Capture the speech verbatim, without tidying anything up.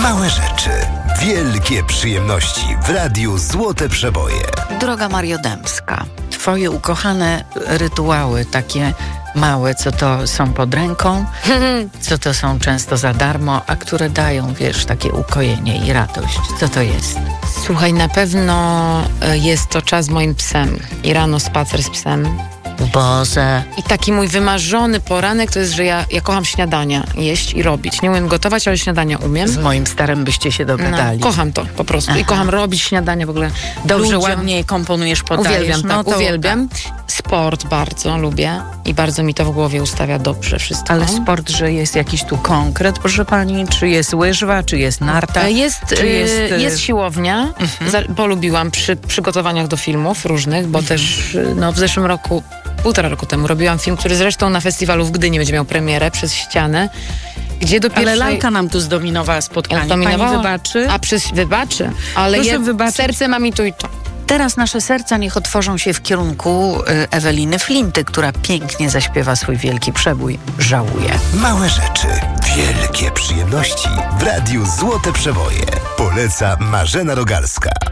Małe rzeczy, wielkie przyjemności w Radiu Złote Przeboje. Droga Mario Dębska, twoje ukochane rytuały, takie małe, co to są pod ręką, co to są często za darmo, a które dają, wiesz, takie ukojenie i radość. Co to jest? Słuchaj, na pewno jest to czas z moim psem. I rano spacer z psem. Boże. I taki mój wymarzony poranek to jest, że ja, ja kocham śniadania jeść i robić. Nie umiem gotować, ale śniadania umiem. Z moim starym byście się dogadali. No, kocham to po prostu. Aha. I kocham robić śniadania w ogóle. Dobrze, ludziom. ładnie komponujesz, podajesz. Uwielbiam, no tak, to, uwielbiam. Sport bardzo lubię i bardzo mi to w głowie ustawia dobrze wszystko. Ale sport, że jest jakiś tu konkret, proszę pani? Czy jest łyżwa, czy jest narta? Jest, czy jest, jest, jest siłownia. Mhm. Za, polubiłam przy przygotowaniach do filmów różnych, bo mhm. też no, w zeszłym roku, półtora roku temu robiłam film, który zresztą na festiwalu w Gdyni będzie miał premierę, Przez ścianę. Gdzie do pierwszej... Ale lalka nam tu zdominowała spotkanie. Zdominowała? Pani wybaczy? A przez wybaczy, ale Proszę je, wybaczyć. serce mam i tu i to. Teraz nasze serca niech otworzą się w kierunku y, Eweliny Flinty, która pięknie zaśpiewa swój wielki przebój Żałuję. Małe rzeczy, wielkie przyjemności w Radiu Złote Przeboje. Poleca Marzena Rogalska.